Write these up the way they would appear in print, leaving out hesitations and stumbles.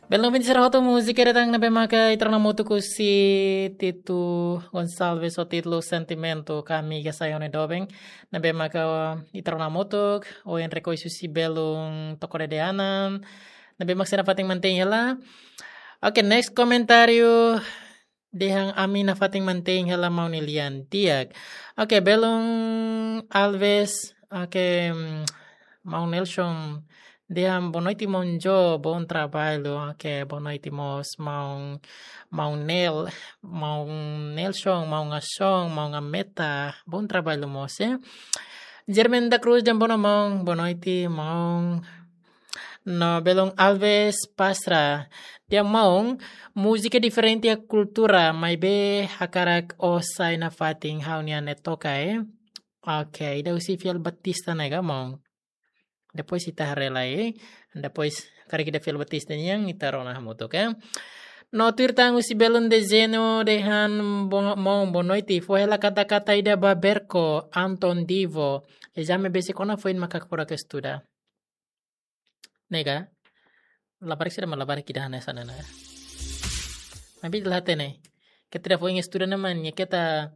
Belum pensar hotu música datang na bemaka itrana moto ko si Tito Gonçalves o titulo Sentimento kami kasayon na dobeng na bemaka itrana moto o en rekoisu si belong toko de anan na bemak sina pating manteng hela. Oke, next komentario dehang amin na fating manteng hela mau nilian tiag. Oke, belong Alves, oke, mau Nelson dehang bonoiti monjo bon trabalho, oke, bonoiti mos mau Nel, mau Nelson, mau ngasong, mau ngameta, bon trabalho mos, eh. Jermen da Cruz dan bono mau bonoiti mau no belong Alves Pastra. Dia mau música diferente a cultura, mas be hakarak osai na fating haunia netoka eh. Oke, ida usi fiel Batista nega mau. Depois ita harela eh. Depois kari kita fiel Batista yang ita rona hamutok eh. No tirtang usi belon dezeno dehan mau bonoiti foi la kata-kata ida baberko Anton Divo. Exame basic ona foi makakpura ke estuda. Nega, labarik sida malabarik kita hana sana na. Tapi lahat ne. Kita dah poin estuda naman ya kita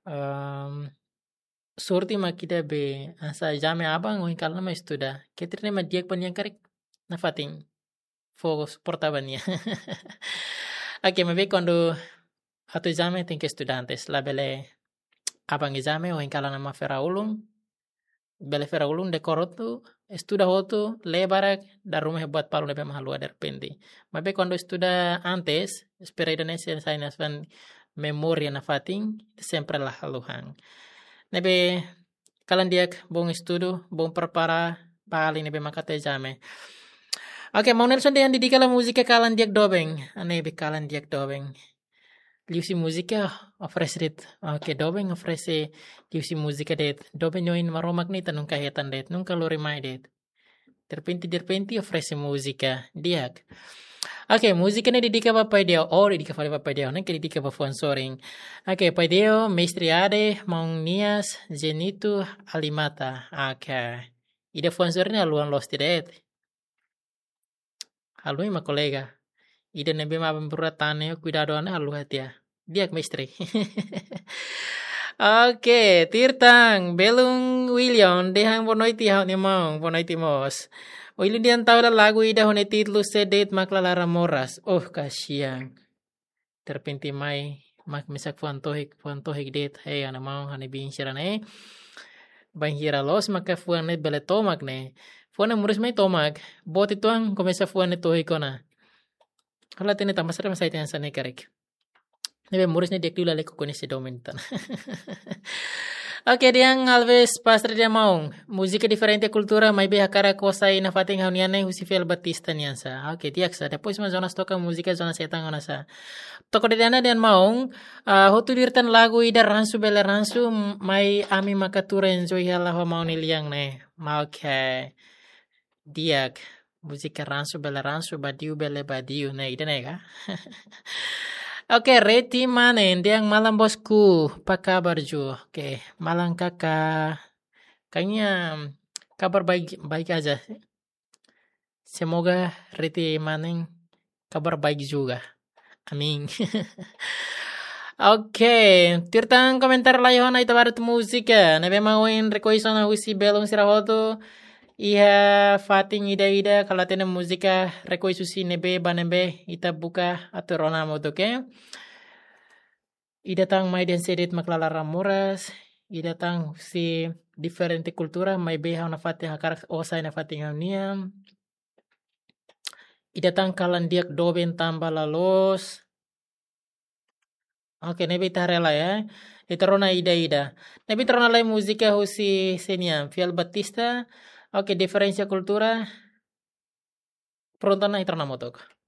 sorti makida be asa jame abang oin kala nama estuda. Kita ne ma diak pan yang karek na fating focus portabannya. Oke, mabe quando atu exame tem que estudantes la bele abang exame oin kala nama fera ulung. Bele fera ulung de korotu estuda hotu lebarak da rumah buat palu lebe mahalua de repente. Mabe quando estuda antes, espera Indonesia sainas van memoria na fating sempre la haluhang. Nebe kalan diak bong estudo, bong prepara paling nebe makate exame. Oke, mau Nelson dia didika la musika kalan diak dobeng. Nebe kalan diak dobeng. Liusi musika ofresrit. Oke, dobeng ofrese liusi musika det. Dobeng nyoin maromak ni tanung kahetan det. Nung kalori mai det. Derpenti ofrese musika diak. Oke, musika ni didika pa dia. Oh, didika pa dia. Nang didika pa sponsoring. Oke, pa dia mestriade maung nias Zenito Alimata. Oke. Ida sponsoring aluan los tidet. Alui ma kolega. Ida nebe ma beratane cuidado ana alu hatia. Diak mestri. Oke, Tirtang, Belung William, dehang bonoiti hau ni maung, bonoiti mos. William dian tahu dah lagu ida hone titlu sedet maklalara moras. Oh, kasiang. Terpinti mai mak misak fuantohik det. Hey, ana mau hane binsiran eh. Bang hira los maka fuan net bele tomak ne. Fuan muris mai tomak. Bot ituang komesa fuan net tohikona. Kalau tini tambah serem saya tiang sana kerek. Nebe murisnya dia kila leko kone se domentan. Oke, diang Alves pastor dia maung. Musika diferente kultura mai be hakara kosai na fating hauniane Husifiel Batista niansa. Oke, tiak sa. Depois ma zona stoka musika zona setang ona sa. Toko de dana dan maung. Hotu dirtan lagu ida ransu bele ransu mai ami makatura enjoy hala ho mau niliang ne. Oke. Diak. Musika ransu bele ransu badiu bele badiu. Nah, ida nega. Oke, Reti Manen, dia yang malam bosku. Apa kabar Ju? Oke, malam kakak. Kayaknya kabar baik aja. Semoga Reti Manen kabar baik juga. Amin. Oke, tirtang komentar layona ita barat musika. Nabe mauin rekoisona husi belong sirahoto. Iha fating ida kalau tena musika rekoi susi nebe banembe ita buka atau rona motoke. Ida tang mai den sedet maklalara moras. Ida tang si diferente kultura mai beha na fating hakarak osai na fating niam. Ida tang kalan diak doben tambah lalos. Oke, nebe tarela ya. Ita rona ida. Nebe tarona lai musika husi seniam. Fiel Batista. Oke, diferensia kultura. Prontona itrana motok.